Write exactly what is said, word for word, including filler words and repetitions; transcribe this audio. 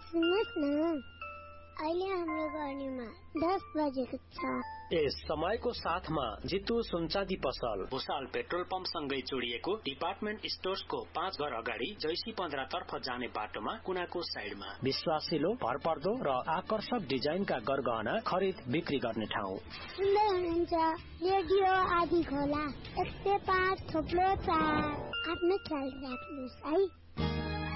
सुन्नुहोस् न, अहिले हाम्रो गर्नेमा दस बजेको छ। यस समयको साथमा जितु सुनचाँदी पसल भुसाल पेट्रोल पम्प सँगै जोडिएको डिपार्टमेन्ट स्टोर्सको पाँच घर अगाडि जैसी पन्ध्र तर्फ जाने बाटोमा कुनाको साइडमा विश्वासिलो, भरपर्दो र आकर्षक डिजाइनका गरगहना खरिद बिक्री गर्ने ठाउँ। सुन्दै हुनुहुन्छ रेडियो आदि खोला एक सय पाँच थोप्लो चार। आफ्नो ख्याल राख्नुहोस् है।